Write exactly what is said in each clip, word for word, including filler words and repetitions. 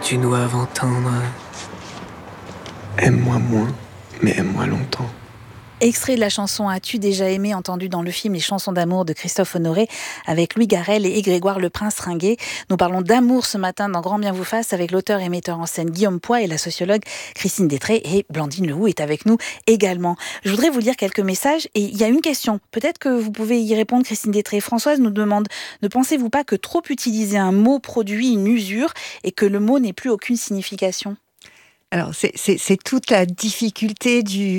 tu doives entendre. Aime-moi moins, mais aime-moi longtemps. Extrait de la chanson As-tu déjà aimé, entendu dans le film Les chansons d'amour de Christophe Honoré avec Louis Garrel et Grégoire Le Prince Ringuet. Nous parlons d'amour ce matin dans Grand Bien vous fasse avec l'auteur et metteur en scène Guillaume Poix et la sociologue Christine Détré, et Blandine Lehoux est avec nous également. Je voudrais vous lire quelques messages et il y a une question. Peut-être que vous pouvez y répondre, Christine Détré. Françoise nous demande: ne pensez-vous pas que trop utiliser un mot produit une usure et que le mot n'ait plus aucune signification ? Alors, c'est, c'est, c'est toute la difficulté du...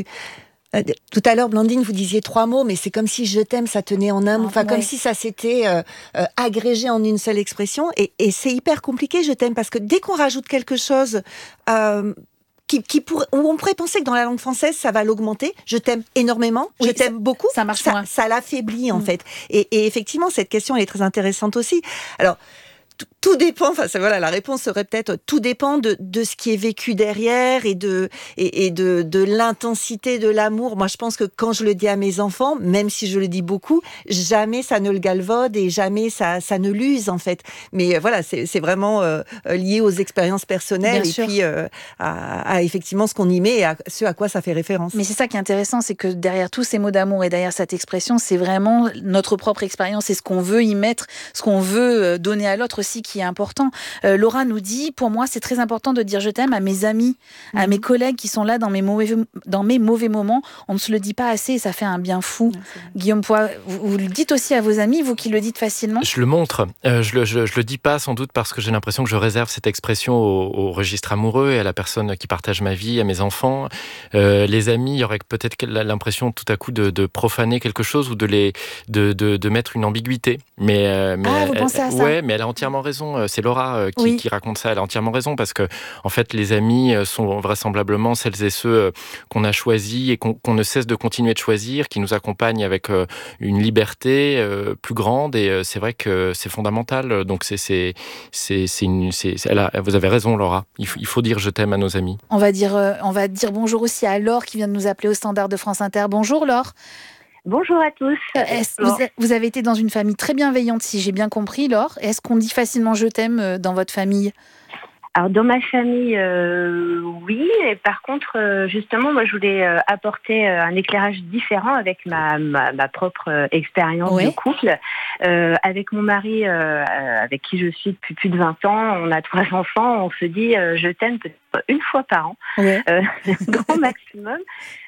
Tout à l'heure, Blandine, vous disiez trois mots, mais c'est comme si je t'aime, ça tenait en un mot. Enfin, ouais. Comme si ça s'était euh, euh, agrégé en une seule expression. Et, et c'est hyper compliqué, je t'aime, parce que dès qu'on rajoute quelque chose euh, qui, qui pourrait, où on pourrait penser que dans la langue française, ça va l'augmenter. Je t'aime énormément, oui, je t'aime ça, beaucoup. Ça marche ça, moins. Ça l'affaiblit, en mmh. fait. Et, et effectivement, cette question, elle est très intéressante aussi. Alors, Tout, tout dépend, enfin c'est, voilà, la réponse serait peut-être tout dépend de, de ce qui est vécu derrière et, de, et, et de, de l'intensité de l'amour. Moi je pense que quand je le dis à mes enfants, même si je le dis beaucoup, jamais ça ne le galvaude et jamais ça, ça ne l'use en fait. Mais euh, voilà, c'est, c'est vraiment euh, lié aux expériences personnelles. Bien et sûr. Puis euh, à, à effectivement ce qu'on y met et à ce à quoi ça fait référence. Mais c'est ça qui est intéressant, c'est que derrière tous ces mots d'amour et derrière cette expression, c'est vraiment notre propre expérience et ce qu'on veut y mettre, ce qu'on veut donner à l'autre aussi qui est important. Euh, Laura nous dit: pour moi c'est très important de dire je t'aime à mes amis, mmh. à mes collègues qui sont là dans mes mauvais, dans mes mauvais moments. On ne se le dit pas assez et ça fait un bien fou. Ouais, Guillaume Poix, vous, vous le dites aussi à vos amis, vous qui le dites facilement? Je le montre, euh, je, le, je, je le dis pas sans doute parce que j'ai l'impression que je réserve cette expression au, au registre amoureux et à la personne qui partage ma vie, à mes enfants. Euh, les amis, il y aurait peut-être l'impression tout à coup de, de profaner quelque chose ou de, les, de, de, de mettre une ambiguïté. Mais, euh, mais ah, vous elle, pensez à ça? Ouais, mais elle a entièrement raison. C'est Laura qui, oui. qui raconte ça. Elle a entièrement raison parce que, en fait, les amis sont vraisemblablement celles et ceux qu'on a choisis et qu'on, qu'on ne cesse de continuer de choisir, qui nous accompagnent avec une liberté plus grande. Et c'est vrai que c'est fondamental. Donc, c'est, c'est, c'est, c'est une, c'est, elle a, vous avez raison, Laura. Il faut, il faut dire je t'aime à nos amis. On va dire, on va dire bonjour aussi à Laure qui vient de nous appeler au standard de France Inter. Bonjour, Laure. Bonjour à tous. Est-ce, vous, vous avez été dans une famille très bienveillante, si j'ai bien compris, Laure. Est-ce qu'on dit facilement je t'aime dans votre famille ? Alors dans ma famille, euh, oui. Et par contre, euh, justement, moi, je voulais euh, apporter euh, un éclairage différent avec ma, ma, ma propre euh, expérience ouais. de couple. Euh, avec mon mari, euh, avec qui je suis depuis plus de vingt ans, on a trois enfants. On se dit euh, je t'aime peut-être une fois par an, ouais. euh, grand maximum,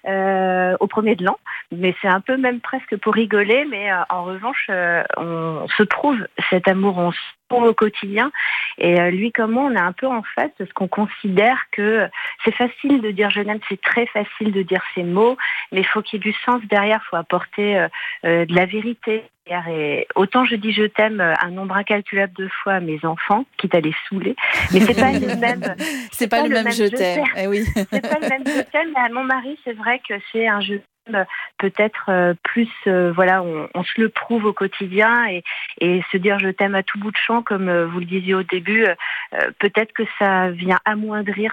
euh, au premier de l'an. Mais c'est un peu même presque pour rigoler. Mais euh, en revanche, euh, on se trouve cet amour, on se trouve au quotidien. Et euh, lui comme moi, on est un peu en face parce qu'on considère que c'est facile de dire je l'aime, c'est très facile de dire ces mots, mais il faut qu'il y ait du sens derrière, il faut apporter euh, euh, de la vérité. Et autant je dis je t'aime un nombre incalculable de fois à mes enfants, quitte à les saouler, mais c'est pas le même. C'est, c'est pas, pas le même, même je t'aime. t'aime. Eh oui. C'est pas le même je t'aime. Mais à mon mari, c'est vrai que c'est un je t'aime peut-être euh, plus, euh, voilà, on, on se le prouve au quotidien et, et se dire je t'aime à tout bout de champ, comme euh, vous le disiez au début, euh, peut-être que ça vient amoindrir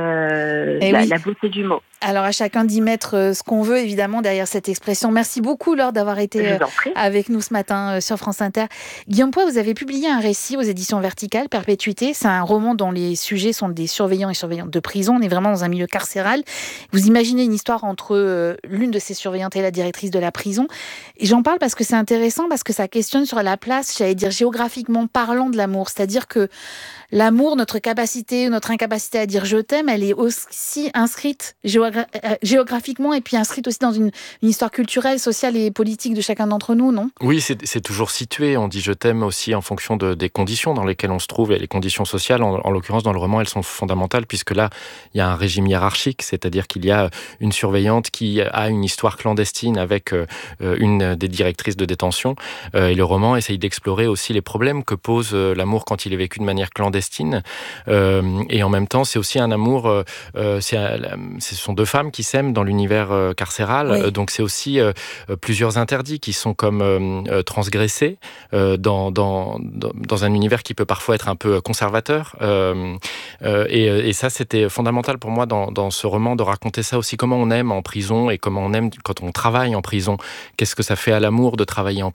euh, la, oui. la beauté du mot. Alors à chacun d'y mettre ce qu'on veut, évidemment, derrière cette expression. Merci beaucoup, Laure, d'avoir été avec nous ce matin sur France Inter. Guillaume Poix, vous avez publié un récit aux éditions Verticales, Perpétuité. C'est un roman dont les sujets sont des surveillants et surveillantes de prison. On est vraiment dans un milieu carcéral. Vous imaginez une histoire entre l'une de ces surveillantes et la directrice de la prison. Et j'en parle parce que c'est intéressant, parce que ça questionne sur la place, j'allais dire géographiquement parlant, de l'amour. C'est-à-dire que l'amour, notre capacité, notre incapacité à dire je t'aime, elle est aussi inscrite géographiquement géographiquement et puis inscrite aussi dans une, une histoire culturelle, sociale et politique de chacun d'entre nous, non ? Oui, c'est, c'est toujours situé. On dit je t'aime aussi en fonction de, des conditions dans lesquelles on se trouve. Et les conditions sociales, en, en l'occurrence dans le roman, elles sont fondamentales puisque là, il y a un régime hiérarchique, c'est-à-dire qu'il y a une surveillante qui a une histoire clandestine avec euh, une des directrices de détention. Euh, et le roman essaye d'explorer aussi les problèmes que pose euh, l'amour quand il est vécu de manière clandestine. Euh, et en même temps, c'est aussi un amour... Euh, c'est, ce sont deux femmes qui s'aiment dans l'univers euh, carcéral, oui. donc c'est aussi euh, plusieurs interdits qui sont comme euh, transgressés euh, dans, dans, dans un univers qui peut parfois être un peu conservateur. Euh, euh, et, et ça, c'était fondamental pour moi dans, dans ce roman de raconter ça aussi, comment on aime en prison et comment on aime quand on travaille en prison. Qu'est-ce que ça fait à l'amour de travailler en prison ?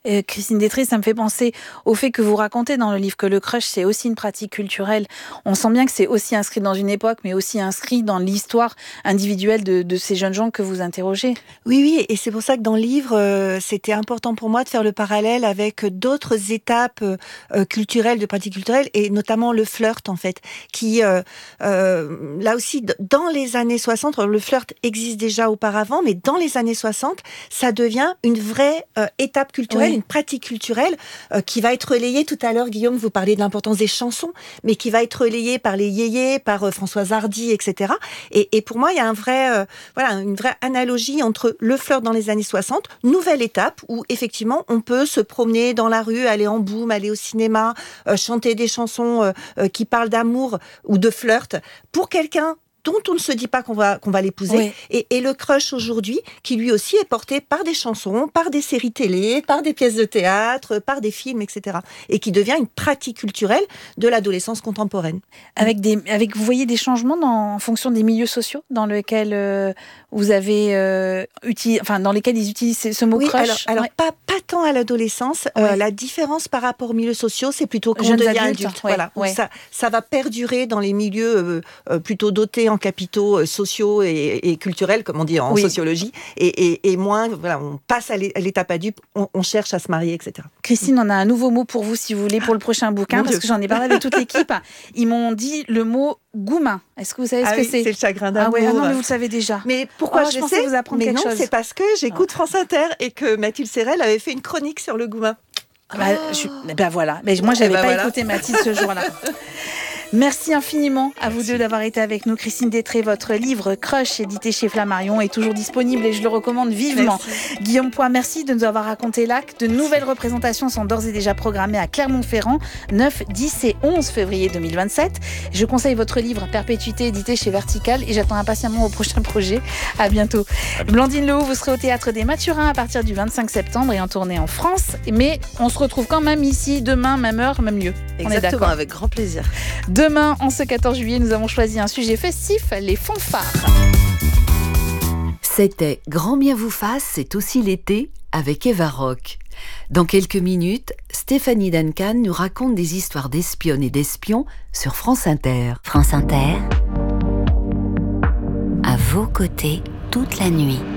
Euh, Christine Détré, ça me fait penser au fait que vous racontez dans le livre que le crush, c'est aussi une pratique culturelle. On sent bien que c'est aussi inscrit dans une époque, mais aussi inscrit dans l'histoire individuelle de, de ces jeunes gens que vous interrogez. Oui, oui, et c'est pour ça que dans le livre, euh, c'était important pour moi de faire le parallèle avec d'autres étapes euh, culturelles, de pratiques culturelles, et notamment le flirt, en fait, qui, euh, euh, là aussi, dans les années soixante, le flirt existe déjà auparavant, mais dans les années soixante, ça devient une vraie euh, étape culturelle, oui. Une pratique culturelle euh, qui va être relayée. Tout à l'heure, Guillaume, vous parliez de l'importance des chansons, mais qui va être relayée par les yéyés, par euh, Françoise Hardy, et cetera. Et, et pour moi, il y a un vrai, euh, voilà, une vraie analogie entre le flirt dans les années soixante, nouvelle étape où effectivement on peut se promener dans la rue, aller en boum, aller au cinéma, euh, chanter des chansons euh, euh, qui parlent d'amour ou de flirt pour quelqu'un dont on ne se dit pas qu'on va, qu'on va l'épouser. Oui. Et, et le crush aujourd'hui, qui lui aussi est porté par des chansons, par des séries télé, par des pièces de théâtre, par des films, et cetera. Et qui devient une pratique culturelle de l'adolescence contemporaine. Avec des, avec, vous voyez des changements dans, en fonction des milieux sociaux dans lesquels euh, vous avez euh, utilisé, enfin dans lesquels ils utilisent ce mot oui, crush. Alors, alors ouais. pas, pas tant à l'adolescence. Ouais. Euh, la différence par rapport aux milieux sociaux, c'est plutôt quand on devient adulte. adulte ouais. Voilà. Ouais. Ça, ça va perdurer dans les milieux euh, euh, plutôt dotés en capitaux sociaux et, et culturels, comme on dit en oui. sociologie, et, et, et moins, voilà, on passe à l'étape adulte, on, on cherche à se marier, et cetera. Christine, on a un nouveau mot pour vous, si vous voulez, pour le prochain bouquin, Mon parce Dieu. que j'en ai parlé avec toute l'équipe. Ils m'ont dit le mot goumin. Est-ce que vous savez ce ah que oui, c'est? C'est le chagrin d'amour. Ah, ouais, ah non, mais vous le savez déjà. Mais pourquoi oh, je, je sais vous apprendre mais quelque non, chose. C'est parce que j'écoute ah. France Inter et que Mathilde Serrel avait fait une chronique sur le goumin. Bah, oh. je, ben voilà. Mais moi, j'avais bah pas voilà. écouté Mathilde ce jour-là. Merci infiniment à vous Merci. deux d'avoir été avec nous. Christine Détré, votre livre Crush, édité chez Flammarion, est toujours disponible et je le recommande vivement. Merci. Guillaume Poix, merci de nous avoir raconté l'acte. De nouvelles représentations sont d'ores et déjà programmées à Clermont-Ferrand, neuf, dix et onze février deux mille vingt-sept. Je conseille votre livre Perpétuité, édité chez Vertical, et j'attends impatiemment vos prochains projets. À bientôt. À Blandine Lehoux, vous serez au Théâtre des Mathurins à partir du vingt-cinq septembre et en tournée en France. Mais on se retrouve quand même ici demain, même heure, même lieu. Exactement, on est d'accord. Avec grand plaisir. Demain, en ce quatorze juillet, nous avons choisi un sujet festif, les fanfares. C'était Grand bien vous fasse, c'est aussi l'été, avec Eva Rock. Dans quelques minutes, Stéphanie Duncan nous raconte des histoires d'espionnes et d'espions sur France Inter. France Inter, à vos côtés toute la nuit.